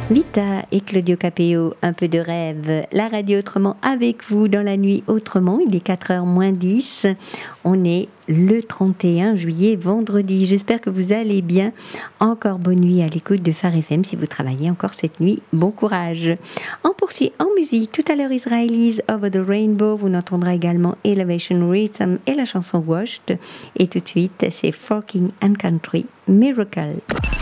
Vita et Claudio Capéo, un peu de rêve. La radio autrement avec vous dans la nuit autrement. Il est 4h moins 10. On est le 31 juillet, vendredi. J'espère que vous allez bien. Encore bonne nuit à l'écoute de Phare FM. Si vous travaillez encore cette nuit, bon courage. On poursuit en musique. Tout à l'heure, Israelis Over the Rainbow. Vous entendrez également Elevation Rhythm et la chanson Washed. Et tout de suite, c'est Forking and Country Miracle.